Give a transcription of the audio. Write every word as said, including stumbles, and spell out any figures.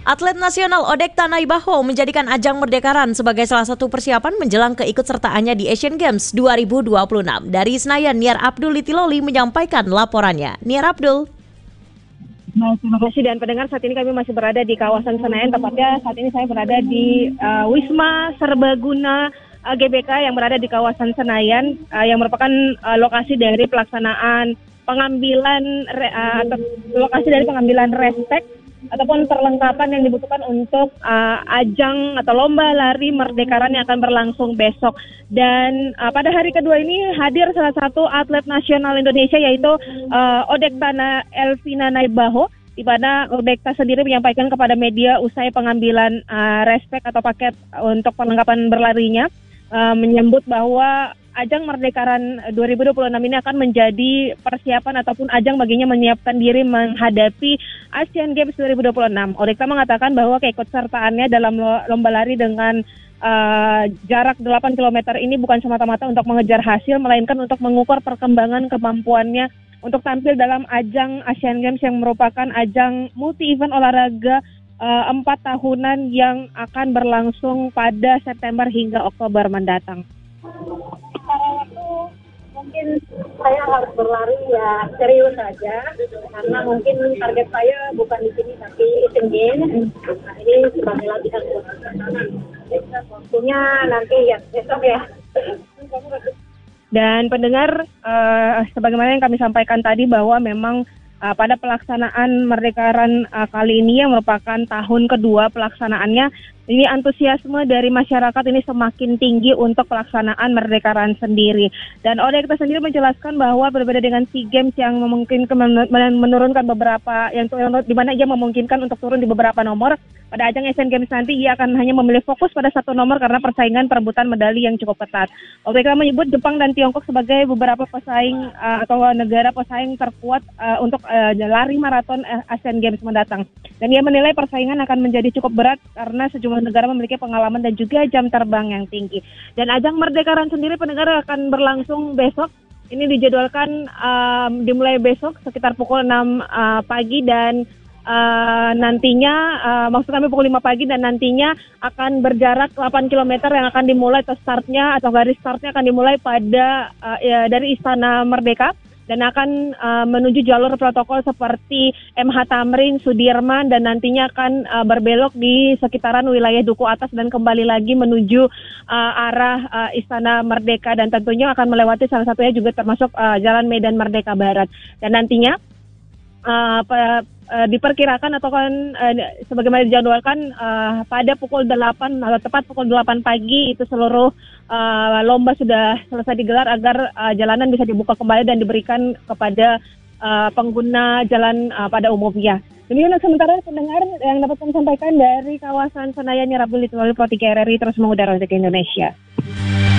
Atlet nasional Odek Tanai Baho menjadikan ajang Merdekaran sebagai salah satu persiapan menjelang keikutsertaannya di Asian Games dua ribu dua puluh enam. Dari Senayan, Niar Abdul Litiloli menyampaikan laporannya. Niar Abdul. Baik, terima kasih dan pendengar, saat ini kami masih berada di kawasan Senayan, tepatnya saat ini saya berada di uh, Wisma Serbaguna uh, G B K yang berada di kawasan Senayan, uh, yang merupakan uh, lokasi dari pelaksanaan pengambilan re, uh, atau lokasi dari pengambilan respek ataupun perlengkapan yang dibutuhkan untuk uh, ajang atau lomba lari Merdekaran yang akan berlangsung besok. Dan uh, pada hari kedua ini hadir salah satu atlet nasional Indonesia, yaitu uh, Odekta Elvina Naibaho, di mana Odekta sendiri menyampaikan kepada media usai pengambilan uh, respek atau paket untuk perlengkapan berlarinya, uh, menyebut bahwa ajang Merdekaran dua ribu dua puluh enam ini akan menjadi persiapan ataupun ajang baginya menyiapkan diri menghadapi Asian Games dua ribu dua puluh enam. Odekta mengatakan bahwa keikutsertaannya dalam lomba lari dengan uh, jarak delapan kilometer ini bukan semata-mata untuk mengejar hasil, melainkan untuk mengukur perkembangan kemampuannya untuk tampil dalam ajang Asian Games yang merupakan ajang multi-event olahraga uh, empat tahunan yang akan berlangsung pada September hingga Oktober mendatang. Waktu mungkin saya harus berlari ya serius saja, karena mungkin target saya bukan di sini tapi Asian Games. Nah, ini sebagai latihan buat waktunya nanti ya besok ya. Dan pendengar, uh, sebagaimana yang kami sampaikan tadi bahwa memang uh, pada pelaksanaan Merdekaran uh, kali ini yang merupakan tahun kedua pelaksanaannya, ini antusiasme dari masyarakat ini semakin tinggi untuk pelaksanaan Merdekaran sendiri. Dan Odekta sendiri menjelaskan bahwa berbeda dengan SEA Games yang memungkinkan menurunkan beberapa, yang di mana ia memungkinkan untuk turun di beberapa nomor, pada ajang Asian Games nanti ia akan hanya memilih fokus pada satu nomor karena persaingan perebutan medali yang cukup ketat. Odekta menyebut Jepang dan Tiongkok sebagai beberapa pesaing uh, atau negara pesaing terkuat uh, untuk uh, lari maraton Asian Games mendatang. Dan ia menilai persaingan akan menjadi cukup berat karena sejumlah negara memiliki pengalaman dan juga jam terbang yang tinggi. Dan ajang Merdekaran sendiri, pendengar, akan berlangsung besok. Ini dijadwalkan um, dimulai besok sekitar pukul enam uh, pagi dan uh, nantinya, uh, maksud kami pukul lima pagi, dan nantinya akan berjarak delapan kilometer yang akan dimulai atau startnya atau garis startnya akan dimulai pada uh, ya, dari Istana Merdeka. Dan akan uh, menuju jalur protokol seperti M H Tamrin, Sudirman, dan nantinya akan uh, berbelok di sekitaran wilayah Duku Atas dan kembali lagi menuju uh, arah uh, Istana Merdeka, dan tentunya akan melewati salah satunya juga termasuk uh, Jalan Medan Merdeka Barat. Dan nantinya uh, pe- uh, diperkirakan atau kan uh, sebagaimana dijadwalkan uh, pada pukul delapan atau tepat pukul delapan pagi itu seluruh Uh, lomba sudah selesai digelar agar uh, jalanan bisa dibuka kembali dan diberikan kepada uh, pengguna jalan uh, pada umumnya. Demikian sementara pendengar yang dapat kami sampaikan dari kawasan Senayan, Niar Abdul Litiloli, Pro tiga R R I terus mengudara untuk Indonesia.